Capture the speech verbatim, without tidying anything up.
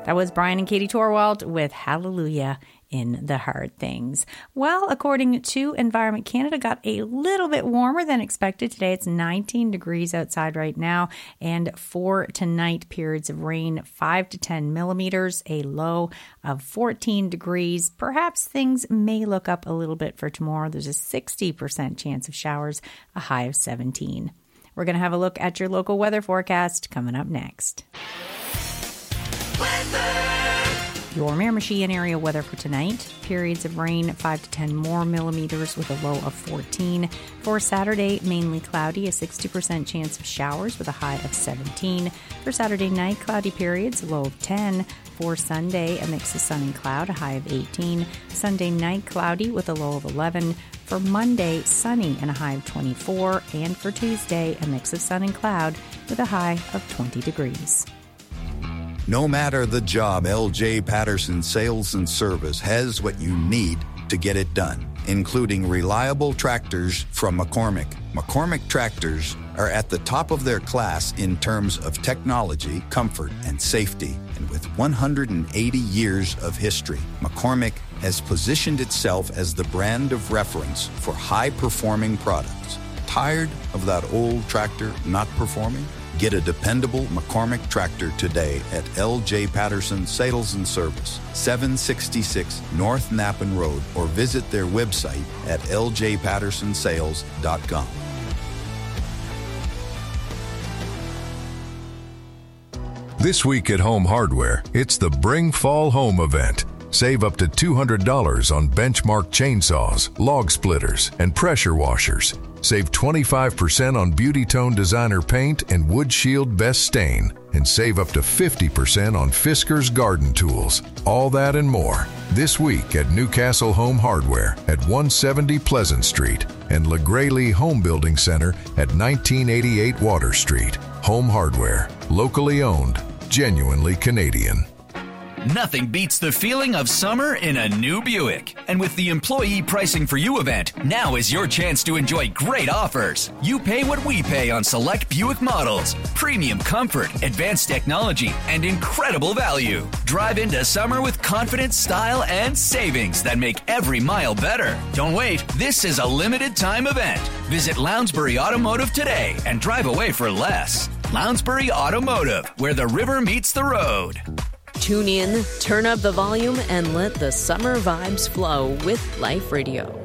That was Brian and Katie Torwald with Hallelujah in the Hard Things. Well, according to Environment Canada, got a little bit warmer than expected today. It's nineteen degrees outside right now, and for tonight, periods of rain, five to ten millimeters, a low of fourteen degrees. Perhaps things may look up a little bit for tomorrow. There's a sixty percent chance of showers, a high of seventeen. We're going to have a look at your local weather forecast coming up next. Weather. Your Miramichi and area weather for tonight. Periods of rain, five to ten more millimeters with a low of fourteen. For Saturday, mainly cloudy, a sixty percent chance of showers with a high of seventeen. For Saturday night, cloudy periods, a low of ten. For Sunday, a mix of sun and cloud, a high of eighteen. Sunday night, cloudy with a low of eleven. For Monday, sunny and a high of twenty-four. And for Tuesday, a mix of sun and cloud with a high of twenty degrees. No matter the job, L J Patterson Sales and Service has what you need to get it done, including reliable tractors from McCormick. McCormick tractors are at the top of their class in terms of technology, comfort, and safety. And with one hundred eighty years of history, McCormick has positioned itself as the brand of reference for high-performing products. Tired of that old tractor not performing? Get a dependable McCormick tractor today at L J Patterson Sales and Service, seven sixty-six North Nappen Road, or visit their website at l j patterson sales dot com. This week at Home Hardware, it's the Bring Fall Home event. Save up to two hundred dollars on Benchmark chainsaws, log splitters, and pressure washers. Save twenty-five percent on Beauty Tone Designer paint and Wood Shield Best Stain. And save up to fifty percent on Fisker's garden tools. All that and more this week at Newcastle Home Hardware at one seventy Pleasant Street and LeGraylee Home Building Center at nineteen eighty-eight Water Street. Home Hardware, locally owned, genuinely Canadian. Nothing beats the feeling of summer in a new Buick. And with the Employee Pricing for You event, now is your chance to enjoy great offers. You pay what we pay on select Buick models. Premium comfort, advanced technology, and incredible value. Drive into summer with confidence, style, and savings that make every mile better. Don't wait. This is a limited time event. Visit Lounsbury Automotive today and drive away for less. Lounsbury Automotive, where the river meets the road. Tune in, turn up the volume, and let the summer vibes flow with Life Radio.